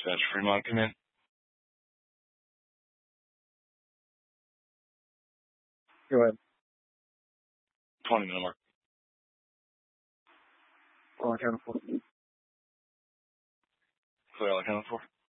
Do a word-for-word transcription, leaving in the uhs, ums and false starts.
Dispatch Fremont, come in. Go ahead. twenty minute mark. All accounted for. Clear all accounted for.